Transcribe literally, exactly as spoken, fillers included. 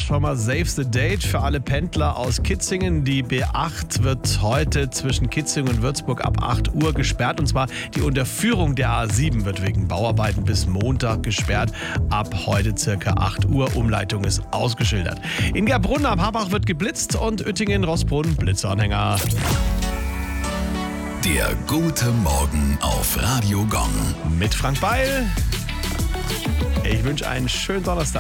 schon mal Save the Date für alle Pendler aus Kitzingen. Die B acht wird heute zwischen Kitzingen und Würzburg ab acht Uhr gesperrt. Und zwar die Unterführung der A sieben wird wegen Bauarbeiten bis Montag gesperrt. Ab heute circa acht Uhr. Umleitung ist ausgeschildert. In Gerbrunn am Habach wird geblitzt und Uettingen-Rossbrunn Blitzanhänger. Der gute Morgen auf Radio Gong. Mit Frank Beil. Ich wünsche einen schönen Donnerstag.